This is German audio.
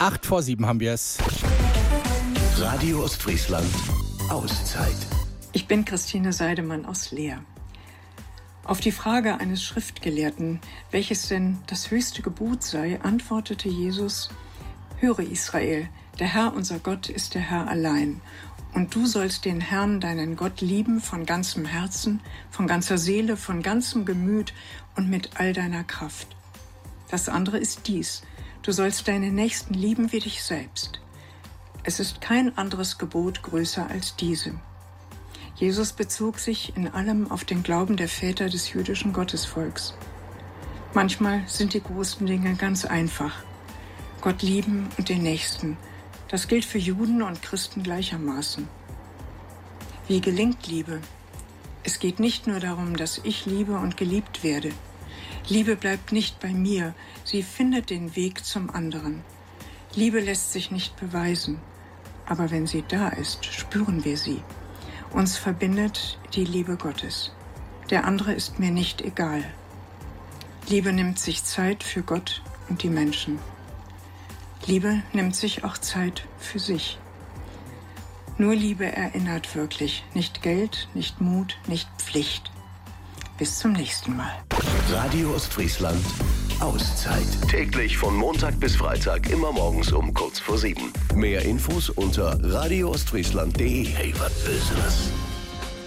8:08 haben wir es. Radio Ostfriesland, Auszeit. Ich bin Christine Seidemann aus Leer. Auf die Frage eines Schriftgelehrten, welches denn das höchste Gebot sei, antwortete Jesus: Höre Israel, der Herr unser Gott ist der Herr allein. Und du sollst den Herrn, deinen Gott, lieben von ganzem Herzen, von ganzer Seele, von ganzem Gemüt und mit all deiner Kraft. Das andere ist dies: Du sollst deinen Nächsten lieben wie dich selbst. Es ist kein anderes Gebot größer als diese. Jesus bezog sich in allem auf den Glauben der Väter des jüdischen Gottesvolks. Manchmal sind die großen Dinge ganz einfach. Gott lieben und den Nächsten. Das gilt für Juden und Christen gleichermaßen. Wie gelingt Liebe? Es geht nicht nur darum, dass ich liebe und geliebt werde. Liebe bleibt nicht bei mir, sie findet den Weg zum anderen. Liebe lässt sich nicht beweisen, aber wenn sie da ist, spüren wir sie. Uns verbindet die Liebe Gottes. Der andere ist mir nicht egal. Liebe nimmt sich Zeit für Gott und die Menschen. Liebe nimmt sich auch Zeit für sich. Nur Liebe erinnert wirklich, nicht Geld, nicht Mut, nicht Pflicht. Bis zum nächsten Mal. Radio Ostfriesland, Auszeit. Täglich von Montag bis Freitag, immer morgens um kurz vor 7. Mehr Infos unter radioostfriesland.de. Hey, was ist das?